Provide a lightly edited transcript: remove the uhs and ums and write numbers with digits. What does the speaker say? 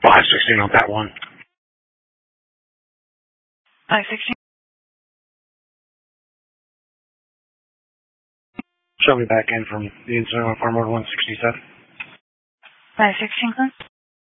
516 on that one. 516. Show me back in from the incident on Farm Road 167. 516,